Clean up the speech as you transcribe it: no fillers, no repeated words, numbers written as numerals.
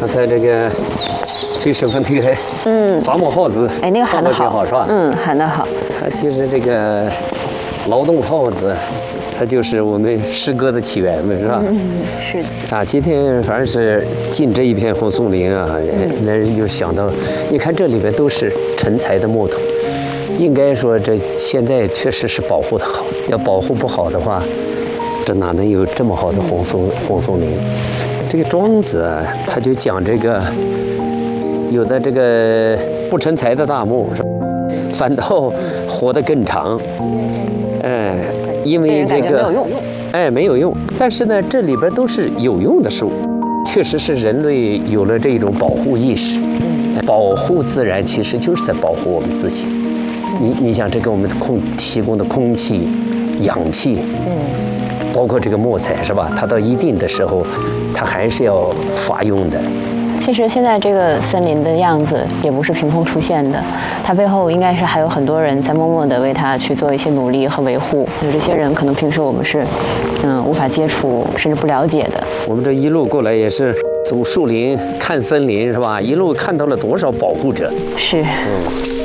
刚才这个崔师傅那个伐木号子， 哎，那个喊得好， 是吧？ 喊得好。 它其实这个劳动号子，它就是我们诗歌的起源嘛，是吧？ 是的。 啊，今天反正是进这一片红松林啊，那人就想到，你看这里边都是成材的木头，应该说这现在确实是保护的好，要保护不好的话，这哪能有这么好的红松林？这个庄子啊，他就讲这个，有的这个不成材的大木，反倒活得更长。因为这个没有用， 没有用。但是呢，这里边都是有用的树，确实是人类有了这种保护意识。保护自然其实就是在保护我们自己。你想，这个我们提供的空气、氧气，包括这个木材是吧？它到一定的时候，它还是要发用的。 其实现在这个森林的样子也不是凭空出现的，它背后应该是还有很多人在默默地为它去做一些努力和维护。有这些人可能平时我们是，无法接触甚至不了解的。 我们这一路过来也是走树林看森林是吧？一路看到了多少保护者。 是。